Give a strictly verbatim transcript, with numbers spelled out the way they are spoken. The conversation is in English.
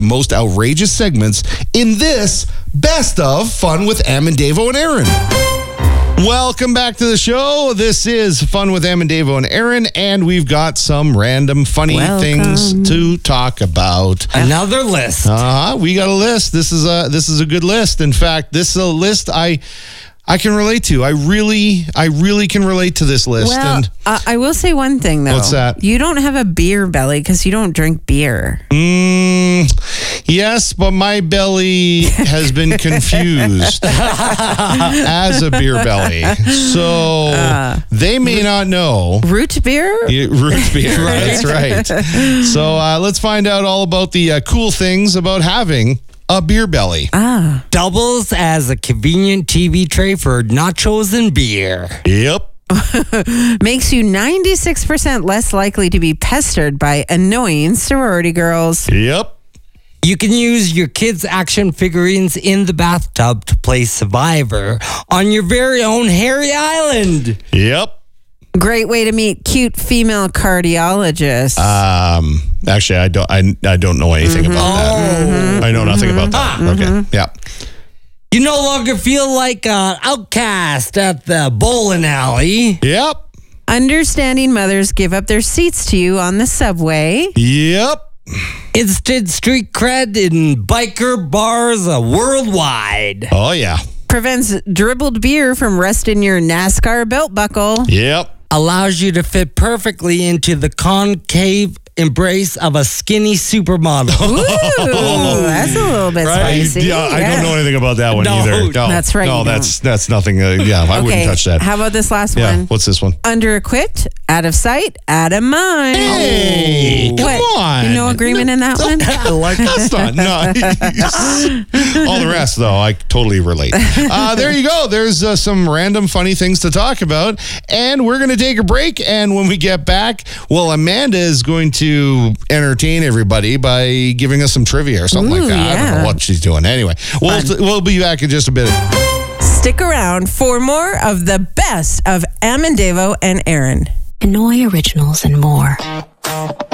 most outrageous segments in this Best of Fun with Am and Davo and Aaron. Welcome back to the show. This is Fun with Am and Davo and Aaron, and we've got some random funny Welcome. things to talk about. Another list. Uh-huh. We got a list. This is a this is a good list. In fact, this is a list I I can relate to. I really I really can relate to this list. Well, and uh, I will say one thing, though. What's that? You don't have a beer belly because you don't drink beer. Mm, yes, but my belly has been confused as a beer belly. So Uh. they may not know. Root beer? Yeah, root beer, that's right. So uh, let's find out all about the uh, cool things about having a beer belly. Ah. Doubles as a convenient T V tray for nachos and beer. Yep. Makes you ninety-six percent less likely to be pestered by annoying sorority girls. Yep. You can use your kids' action figurines in the bathtub to play Survivor on your very own hairy island. Yep. Great way to meet cute female cardiologists. Um. Actually, I don't. I, I don't know anything Mm-hmm. about that. I know nothing about that. Ah. Okay. Yeah. You no longer feel like an outcast at the bowling alley. Yep. Understanding mothers give up their seats to you on the subway. Yep. Instant street cred in biker bars uh, worldwide. Oh yeah. Prevents dribbled beer from rusting your NASCAR belt buckle. Yep. Allows you to fit perfectly into the concave embrace of a skinny supermodel. Ooh, that's a little bit spicy. Yeah, I don't know anything about that one No. either. No, That's right, No, you that's that's nothing. Uh, yeah, I Okay, wouldn't touch that. How about this last Yeah. one? What's this one? Under-equipped, out of sight, out of mind. Hey, come What? on. No agreement in that one? That's not. No. All the rest, though, I totally relate. Uh, there you go. There's uh, some random funny things to talk about. And we're going to take a break. And when we get back, well, Amanda is going to entertain everybody by giving us some trivia or something Ooh, like that. I don't yeah. know what she's doing. Anyway, we'll, we'll be back in just a bit. Stick around for more of the best of Am and Davo and Aaron. Hanoi Originals and more.